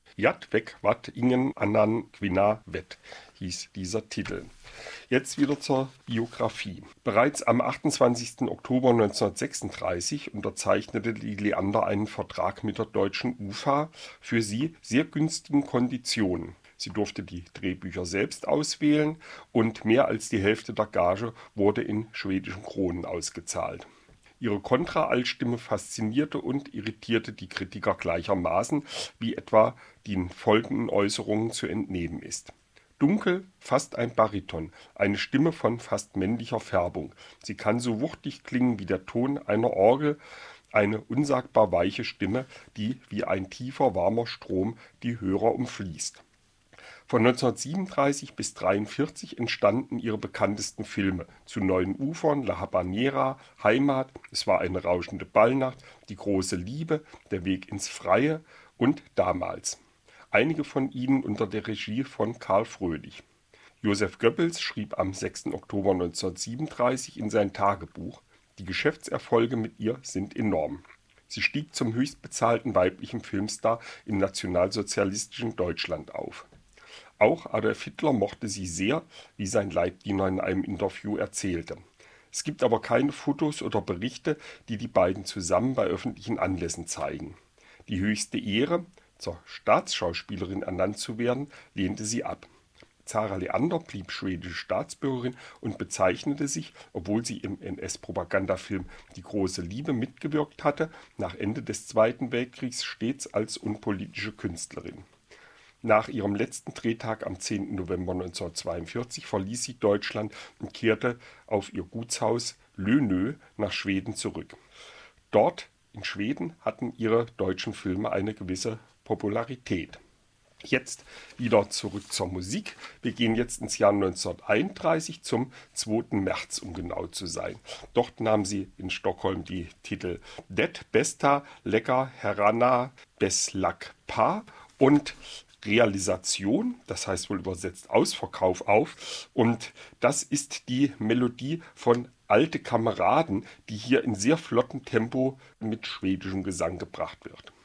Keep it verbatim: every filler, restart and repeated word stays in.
Jad weg wat ingen annan Quina wett, hieß dieser Titel. Jetzt wieder zur Biografie. Bereits am achtundzwanzigsten Oktober neunzehnhundertsechsunddreißig unterzeichnete die Leander einen Vertrag mit der Deutschen U F A für sie sehr günstigen Konditionen. Sie durfte die Drehbücher selbst auswählen und mehr als die Hälfte der Gage wurde in schwedischen Kronen ausgezahlt. Ihre Kontra-Altstimme faszinierte und irritierte die Kritiker gleichermaßen, wie etwa den folgenden Äußerungen zu entnehmen ist. Dunkel, fast ein Bariton, eine Stimme von fast männlicher Färbung. Sie kann so wuchtig klingen wie der Ton einer Orgel, eine unsagbar weiche Stimme, die wie ein tiefer, warmer Strom die Hörer umfließt. Von neunzehnhundertsiebenunddreißig bis neunzehnhundertdreiundvierzig entstanden ihre bekanntesten Filme: Zu neuen Ufern, La Habanera, Heimat, Es war eine rauschende Ballnacht, Die große Liebe, Der Weg ins Freie und Damals. Einige von ihnen unter der Regie von Karl Fröhlich. Joseph Goebbels schrieb am sechsten Oktober neunzehnhundertsiebenunddreißig in sein Tagebuch: Die Geschäftserfolge mit ihr sind enorm. Sie stieg zum höchstbezahlten weiblichen Filmstar im nationalsozialistischen Deutschland auf. Auch Adolf Hitler mochte sie sehr, wie sein Leibdiener in einem Interview erzählte. Es gibt aber keine Fotos oder Berichte, die die beiden zusammen bei öffentlichen Anlässen zeigen. Die höchste Ehre, zur Staatsschauspielerin ernannt zu werden, lehnte sie ab. Zara Leander blieb schwedische Staatsbürgerin und bezeichnete sich, obwohl sie im N S-Propagandafilm Die große Liebe mitgewirkt hatte, nach Ende des Zweiten Weltkriegs stets als unpolitische Künstlerin. Nach ihrem letzten Drehtag am zehnten November neunzehnhundertzweiundvierzig verließ sie Deutschland und kehrte auf ihr Gutshaus Lönö nach Schweden zurück. Dort in Schweden hatten ihre deutschen Filme eine gewisse Popularität. Jetzt wieder zurück zur Musik. Wir gehen jetzt ins Jahr neunzehnhunderteinunddreißig, zum zweiten März, um genau zu sein. Dort nahm sie in Stockholm die Titel Det bästa lägger herrarna beslag på und Realisation, das heißt wohl übersetzt Ausverkauf, auf. Und das ist die Melodie von Alte Kameraden, die hier in sehr flottem Tempo mit schwedischem Gesang gebracht wird.